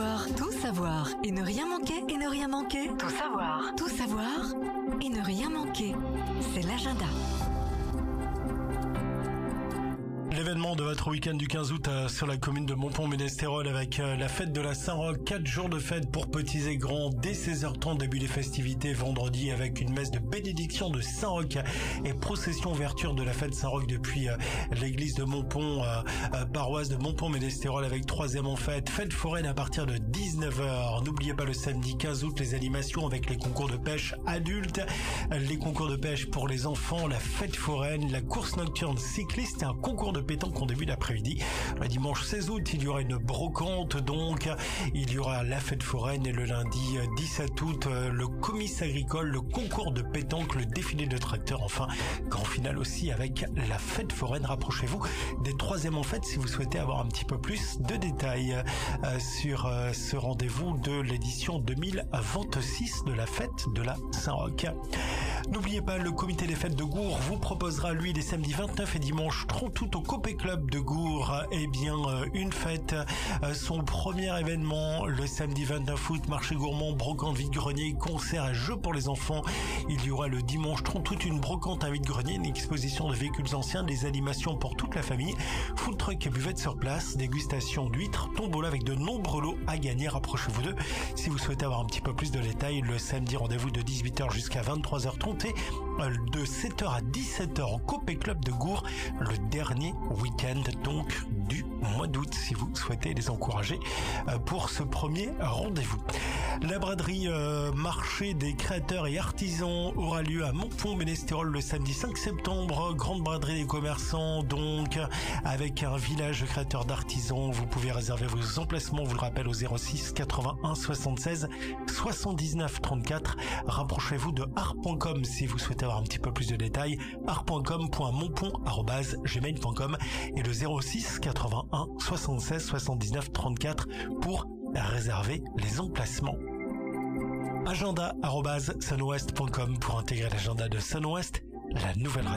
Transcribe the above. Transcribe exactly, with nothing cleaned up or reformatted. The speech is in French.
savoir, tout savoir et ne rien manquer, et ne rien manquer. Tout savoir, tout savoir et ne rien manquer. C'est l'agenda. L'événement de votre week-end du quinze août euh, sur la commune de Montpont-Ménestérol avec euh, la fête de la Saint-Roch, quatre jours de fête pour petits et grands dès seize heures trente, début des festivités vendredi avec une messe de bénédiction de Saint-Roch et procession ouverture de la fête Saint-Roch depuis euh, l'église de Montpont, euh, euh, paroisse de Montpont-Ménestérol avec troisième en fête, fête foraine à partir de dix-neuf heures. N'oubliez pas le samedi quinze août les animations avec les concours de pêche adultes, les concours de pêche pour les enfants, la fête foraine, la course nocturne cycliste et un concours de pétanque en début d'après-midi. Le dimanche seize août, il y aura une brocante, donc il y aura la fête foraine et le lundi dix-sept août, le comice agricole, le concours de pétanque, le défilé de tracteurs, enfin, grand final aussi avec la fête foraine. Rapprochez-vous des troisièmes en fête si vous souhaitez avoir un petit peu plus de détails euh, sur euh, ce rendez-vous de l'édition deux mille vingt-six de la fête de la Saint-Roch. N'oubliez pas, le comité des fêtes de Gours vous proposera, lui, les samedis vingt-neuf et dimanche trente août au Copé Club de Gours, eh bien, une fête, son premier événement, le samedi vingt-neuf août, marché gourmand, brocante, vide-grenier, concert et jeux pour les enfants. Il y aura le dimanche trente août une brocante, un vide-grenier, une exposition de véhicules anciens, des animations pour toute la famille, food truck et buvette sur place, dégustation d'huîtres, tombola avec de nombreux lots à gagner. Rapprochez-vous d'eux si vous souhaitez avoir un petit peu plus de détails. Le samedi, rendez-vous de dix-huit heures jusqu'à vingt-trois heures trente et de sept heures à dix-sept heures au Copé Club de Gours, le dernier week-end donc du mois d'août, si vous souhaitez les encourager pour ce premier rendez-vous. La braderie euh, marché des créateurs et artisans aura lieu à Montpont-Ménestérol le samedi cinq septembre. Grande braderie des commerçants, donc avec un village créateur d'artisans. Vous pouvez réserver vos emplacements, vous le rappelle, au zéro six quatre-vingt-un soixante-seize soixante-dix-neuf trente-quatre. Rapprochez-vous de art point com si vous souhaitez avoir un petit peu plus de détails. art point com point montpont arobase gmail point com et le zéro six quatre-vingt-un soixante-seize soixante-dix-neuf trente-quatre pour réserver les emplacements. agenda arobase sunwest point com pour intégrer l'agenda de Sunwest, la nouvelle radio.